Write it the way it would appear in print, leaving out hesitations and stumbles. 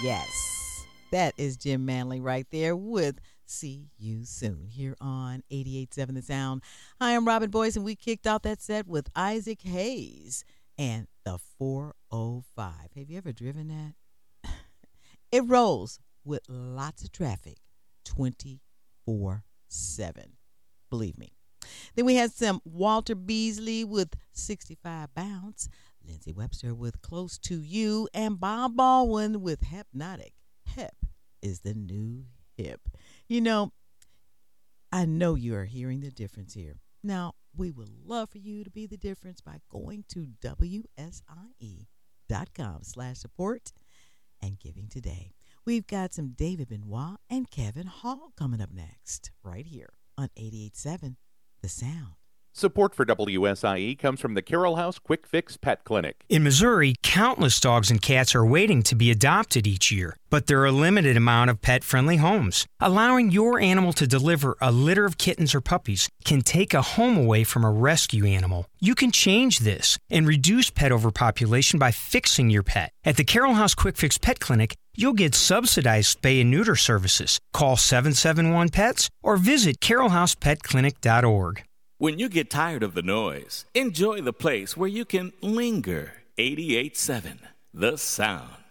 Yes, that is Jim Manley right there with See You Soon here on 88.7 The Sound. Hi, I'm Robin Boyce, and we kicked off that set with Isaac Hayes and the 405. Have you ever driven that? It rolls with lots of traffic 24/7. Believe me. Then we had some Walter Beasley with 65 Bounce, Lindsay Webster with Close to You, and Bob Baldwin with Hypnotic. Hep is the new hip. You know, I know you are hearing the difference here. Now, we would love for you to be the difference by going to WSIE.com/support and giving today. We've got some David Benoit and Kevin Hall coming up next, right here on 88.7 The Sound. Support for WSIE comes from the Carroll House Quick Fix Pet Clinic. In Missouri, countless dogs and cats are waiting to be adopted each year, but there are a limited amount of pet-friendly homes. Allowing your animal to deliver a litter of kittens or puppies can take a home away from a rescue animal. You can change this and reduce pet overpopulation by fixing your pet. At the Carroll House Quick Fix Pet Clinic, you'll get subsidized spay and neuter services. Call 771-PETS or visit carrollhousepetclinic.org. When you get tired of the noise, enjoy the place where you can linger. 88.7 The Sound.